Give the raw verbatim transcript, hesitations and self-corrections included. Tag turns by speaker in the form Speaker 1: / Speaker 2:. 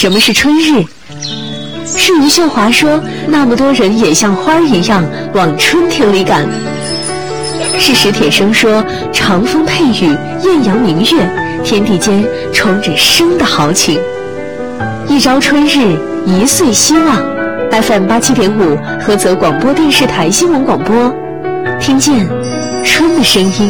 Speaker 1: 什么是春日？是余秀华说，那么多人也像花儿一样往春天里赶。是史铁生说，长风配雨，艳阳明月，天地间充着生的豪情。一朝春日，一岁希望。F M 八七点五，菏泽广播电视台新闻广播，听见春的声音。